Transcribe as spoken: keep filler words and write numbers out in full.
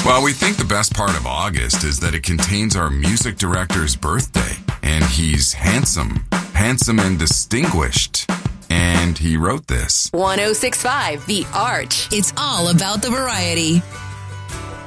Well, we think the best part of August is that it contains our music director's birthday. And he's handsome, handsome and distinguished. And he wrote this. one oh six point five The Arch. It's all about the variety.